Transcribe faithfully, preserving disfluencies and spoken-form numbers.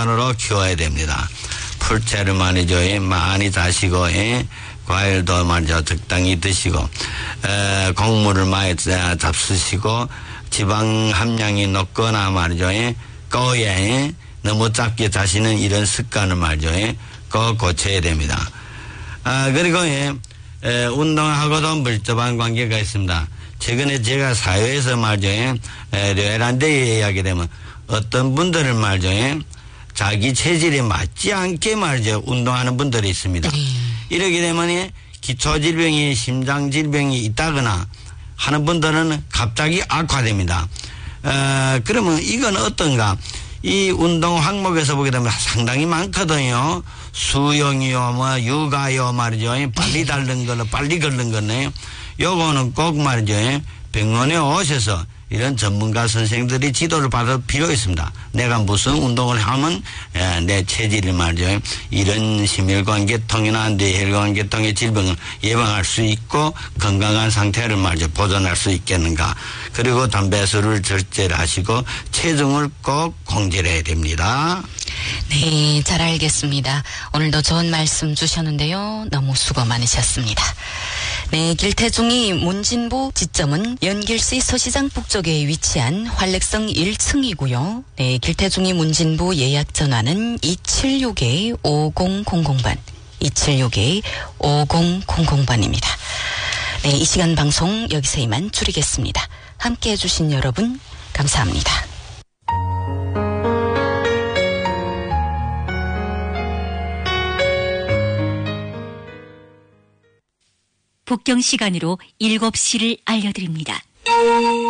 식단으로 키워야 됩니다. 풀채를 말이죠. 많이 다시고, 예. 과일도 말이죠. 적당히 드시고, 에, 곡물을 많이 잡수시고, 지방 함량이 높거나 말이죠. 예. 꺼에, 예. 너무 작게 자시는 이런 습관을 말이죠. 예. 꼭 고쳐야 됩니다. 아, 그리고, 예. 에, 운동하고도 밀접한 관계가 있습니다. 최근에 제가 사회에서 말이죠. 예. 에, 뇌란대에 이야기 되면 어떤 분들을 말이죠. 예. 자기 체질에 맞지 않게 말이죠. 운동하는 분들이 있습니다. 이렇게 되면 기초질병이 심장질병이 있다거나 하는 분들은 갑자기 악화됩니다. 어, 그러면 이건 어떤가? 이 운동 항목에서 보게 되면 상당히 많거든요. 수영이요, 뭐, 육아요 말이죠. 빨리 달는 거는 빨리 걷는 거네요. 요거는 꼭 말이죠. 병원에 오셔서 이런 전문가 선생들이 지도를 받을 필요 있습니다. 내가 무슨 운동을 하면 내 체질을 말이죠. 이런 심혈관계통이나 뇌혈관계통의 질병을 예방할 수 있고 건강한 상태를 말이죠. 보존할 수 있겠는가. 그리고 담배, 술을 절제를 하시고 체중을 꼭 공제해야 됩니다. 네, 잘 알겠습니다. 오늘도 좋은 말씀 주셨는데요. 너무 수고 많으셨습니다. 네, 길태중이 문진부 지점은 연길시 서시장 북쪽에 위치한 활력성 일 층이고요. 네, 길태중이 문진부 예약 전화는 이칠육 오공공공 번, 이칠육 오공공공 번입니다. 네, 이 시간 방송 여기서 이만 줄이겠습니다. 함께 해주신 여러분 감사합니다. 북경 시간으로 일곱 시를 알려드립니다.